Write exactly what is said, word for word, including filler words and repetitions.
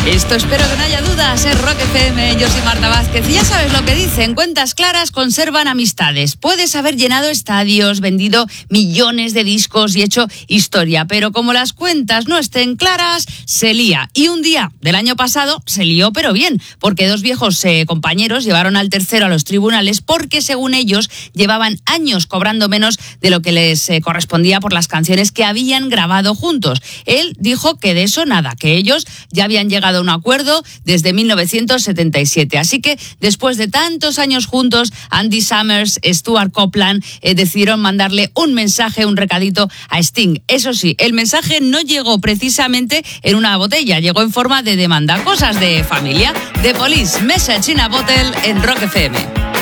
Esto espero que no haya dudas, es Rock F M, yo soy Marta Vázquez y ya sabes lo que dicen, cuentas claras conservan amistades. Puedes haber llenado estadios, vendido millones de discos y hecho historia, pero como las cuentas no estén claras, se lía. Y un día del año pasado se lió pero bien, porque dos viejos eh, compañeros llevaron al tercero a los tribunales porque según ellos llevaban años cobrando menos de lo que les eh, correspondía por las canciones que habían grabado juntos. Él dijo que de eso nada, que ellos ya habían llegado a un acuerdo desde mil novecientos setenta y siete. Así que después de tantos años juntos, Andy Summers, Stuart Copeland eh, decidieron mandarle un mensaje, un recadito a Sting. Eso sí, el mensaje no llegó precisamente en una botella, llegó en forma de demanda. Cosas de familia. The Police, Message in a Bottle en Rock F M.